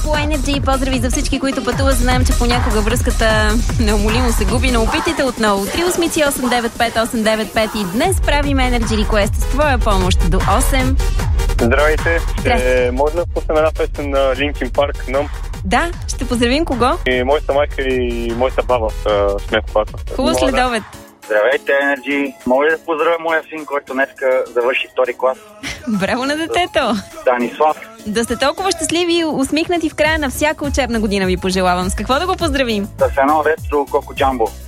по Energy. Поздрави за всички, които пътуват. Знаем, че понякога връзката неумолимо се губи, но опитайте отново. 383-895-895 и днес правим Energy Request с твоя помощ до 8. Здравейте. Може да пуснем една песен на Linkin Park, Numb? Да, ще поздравим кого? И моята майка и моята баба сме в класа. Хубав следобед. Здравейте, Energy. Може да поздравя моя син, който днеска завърши втори клас. Браво на детето! Станислав. Да сте толкова щастливи и усмихнати в края на всяка учебна година ви пожелавам. С какво да го поздравим? С едно ретро Коко Джамбо.